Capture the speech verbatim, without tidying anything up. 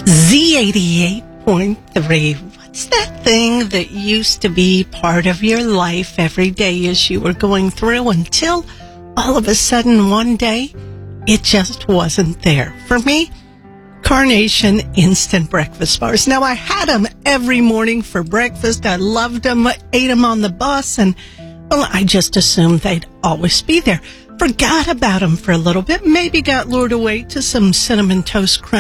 Z eighty-eight point three. What's that thing that used to be part of your life every day as you were going through until all of a sudden one day it just wasn't there? For me, Carnation instant breakfast bars. Now, I had them every morning for breakfast. I loved them, ate them on the bus, and, well, I just assumed they'd always be there. Forgot about them for a little bit, maybe got lured away to some Cinnamon Toast Crunch